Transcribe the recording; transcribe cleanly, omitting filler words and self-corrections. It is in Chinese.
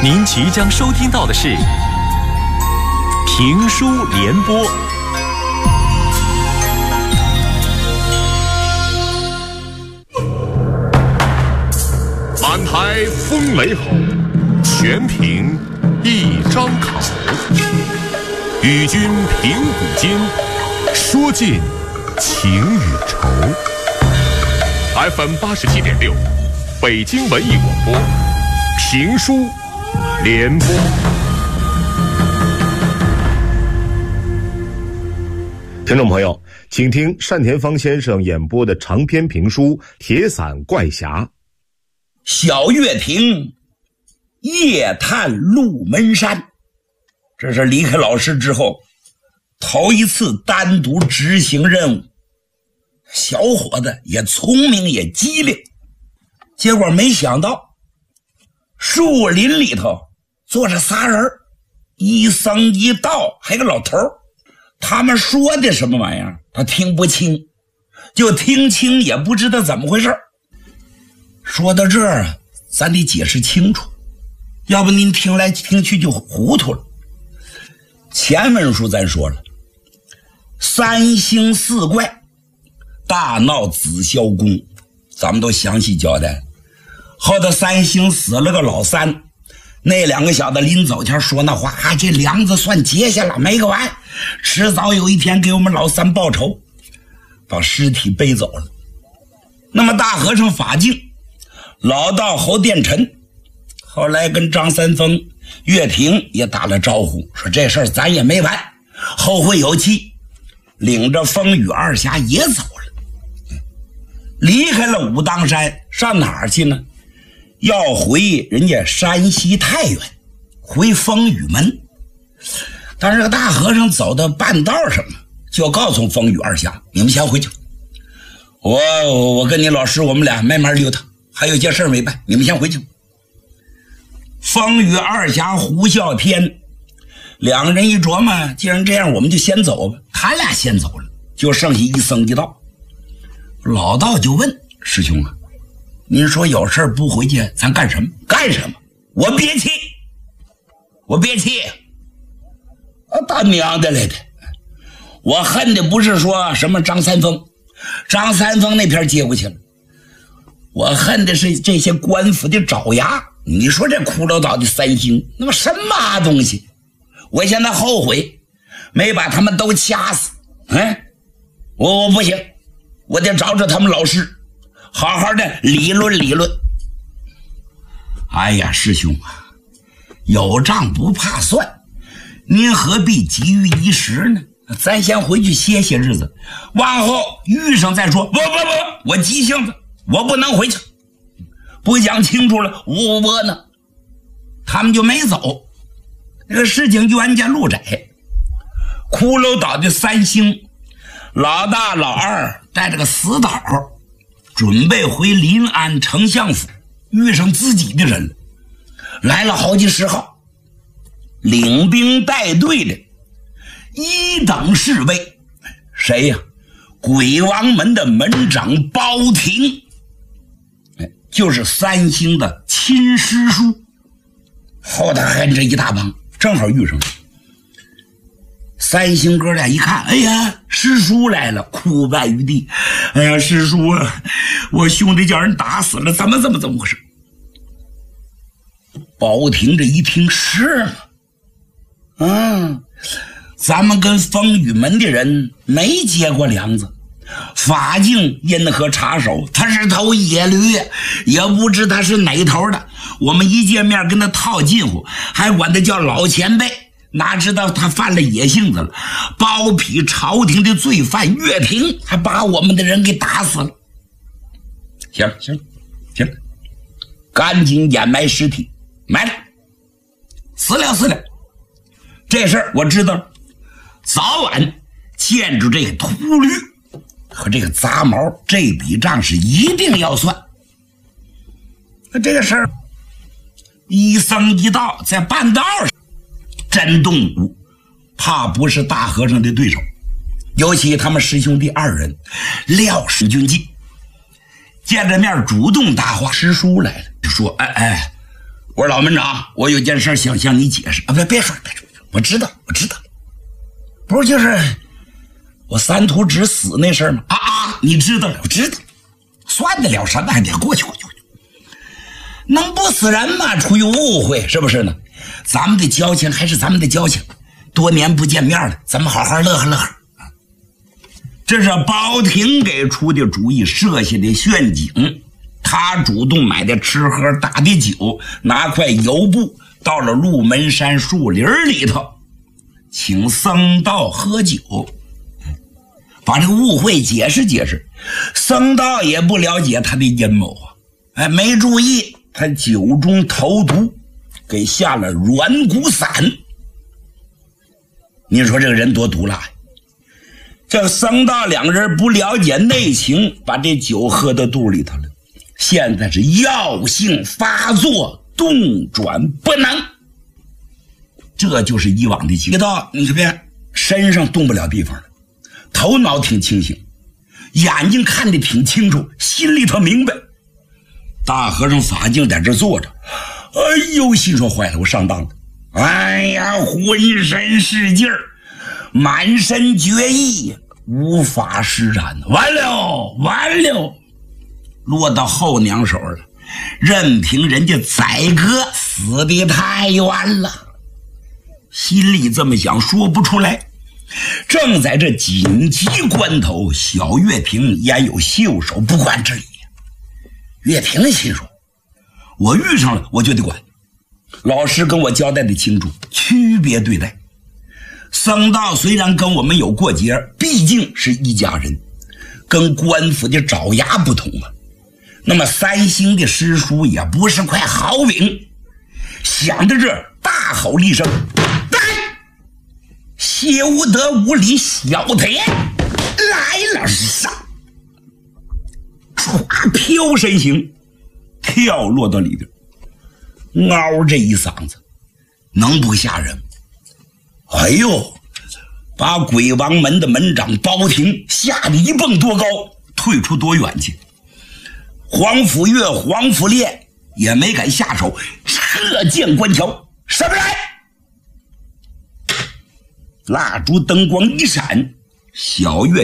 您即将收听到的是评书联播。 满台风雷吼，全凭一张口。与君评古今，说尽情与愁。FM 87.6，北京文艺广播，评书联播。听众朋友，请听单田芳先生演播的长篇评书《铁伞怪侠》。 小月亭夜探鹿门山，这是离开老师之后头一次单独执行任务。小伙子也聪明也机灵，结果没想到树林里头坐着仨人，一僧一道还有个老头。他们说的什么玩意儿他听不清，就听清也不知道怎么回事。说到这儿啊，咱得解释清楚，要不您听来听去就糊涂了。前文书咱说了，三星四怪大闹紫霄宫，咱们都详细交代。后头三星死了个老三，那两个小子临走前说那话这梁子算结下了没个完，迟早有一天给我们老三报仇，把尸体背走了。那么大和尚法净、老道侯殿臣后来跟张三丰、岳霆也打了招呼，说这事儿咱也没完，后会有期，领着风雨二侠也走了，离开了武当山，上哪儿去呢？要回人家山西太原，回风雨门。但是这个大和尚走到半道上了，就告诉风雨二侠，你们先回去，我跟你老师我们俩慢慢溜达，还有件事没办，你们先回去。风雨二侠胡啸天两个人一琢磨，既然这样我们就先走吧，他俩先走了，就剩下一僧一道。老道就问师兄啊，您说有事不回去咱干什么？干什么？我憋气大娘的来的，我恨的不是说什么张三丰那边接过去了，我恨的是这些官府的爪牙。你说这骷髅岛的三星那么什么东西，我现在后悔没把他们都掐死。我不行，我得找找他们老师好好的理论理论。哎呀师兄啊，有账不怕算，您何必急于一时呢？咱先回去歇歇日子，往后遇上再说。不，我急性子，我不能回去，不讲清楚了我呢。他们就没走。这个事情冤家路窄，骷髅岛的三星老大老二带着个死岛，准备回临安丞相府，遇上自己的人了，来了好几十号，领兵带队的一等侍卫，谁呀？鬼王门的门长包廷，就是三星的亲师叔。后头还这一大帮，正好遇上了。三星哥俩一看，哎呀，师叔来了，哭拜于地。哎呀，师叔啊，我兄弟叫人打死了，怎么回事？包廷这一听，是吗？咱们跟风雨门的人没结过梁子，法净因何插手？他是头野驴，也不知他是哪头的。我们一见面跟他套近乎，还管他叫老前辈，哪知道他犯了野性子了，包庇朝廷的罪犯岳霆，还把我们的人给打死了。行了，赶紧掩埋尸体，埋了，死了。这事儿我知道了，早晚见着这个秃驴和这个杂毛，这笔账是一定要算。那这个事儿一僧一道在半道上真动武，怕不是大和尚的对手。尤其他们师兄弟二人料事均尽，见着面主动搭话。师叔来了就说：“ 我说老门长，我有件事想向你解释啊！别说，我知道，不是就是我三徒侄死那事儿吗？你知道了，我知道，算得了什么？还得过去，能不死人吗？出于误会，是不是呢？咱们的交情还是咱们的交情，多年不见面了，咱们好好乐呵。这是包廷给出的主意，设下的陷阱。他主动买的吃喝打的酒，拿块油布到了鹿门山树林里头，请僧道喝酒，把这个误会解释。僧道也不了解他的阴谋没注意他酒中投毒，给下了软骨散。你说这个人多毒辣呀！这僧道两人不了解内情，把这酒喝到肚里头了，现在是药性发作，动转不能。这就是以往的情况。你看身上动不了地方了，头脑挺清醒，眼睛看得挺清楚，心里头明白。大和尚法镜在这坐着，哎呦，心说坏了，我上当了。哎呀，浑身是劲儿，满身决意，无法施展，完了，落到后娘手了，任凭人家宰割，死得太冤了。心里这么想，说不出来。正在这紧急关头，小月平焉有袖手不管之理。月平心说，我遇上了我就得管，老师跟我交代的清楚，区别对待。僧道虽然跟我们有过节，毕竟是一家人，跟官府的爪牙不同啊。那么三星的师叔也不是块好饼。想到这，大吼了一声，谢无德无礼小铁来了，上唰飘身形跳落到里边，嗷这一嗓子能不吓人？哎呦，把鬼王门的门长包廷吓得一蹦多高，退出多远去。黄甫岳、黄甫烈也没敢下手，撤剑关桥，什么来？蜡烛灯光一闪，小月